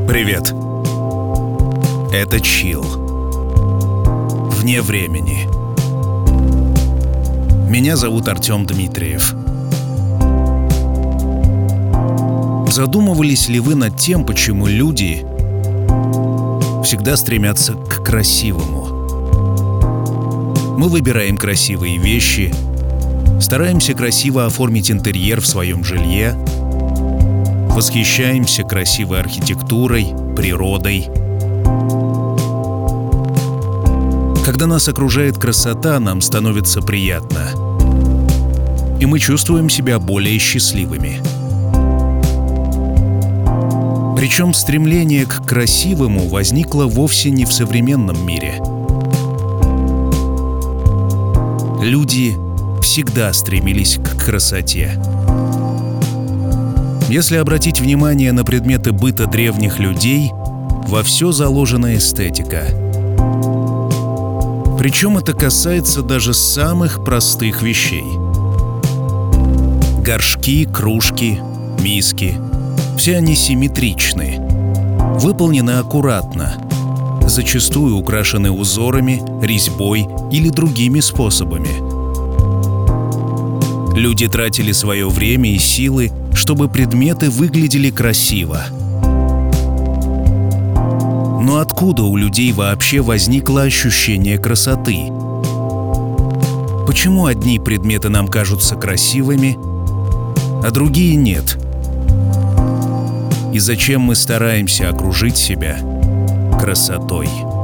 Привет. Это Chill. Вне времени. Меня зовут Артем Дмитриев. Задумывались ли вы над тем, почему люди всегда стремятся к красивому? Мы выбираем красивые вещи, стараемся красиво оформить интерьер в своем жилье, восхищаемся красивой архитектурой, природой. Когда нас окружает красота, нам становится приятно, и мы чувствуем себя более счастливыми. Причем стремление к красивому возникло вовсе не в современном мире. Люди всегда стремились к красоте. Если обратить внимание на предметы быта древних людей, во все заложена эстетика. Причем это касается даже самых простых вещей. Горшки, кружки, миски — все они симметричны, выполнены аккуратно, зачастую украшены узорами, резьбой или другими способами. Люди тратили свое время и силы, чтобы предметы выглядели красиво. Но откуда у людей вообще возникло ощущение красоты? Почему одни предметы нам кажутся красивыми, а другие нет? И зачем мы стараемся окружить себя красотой?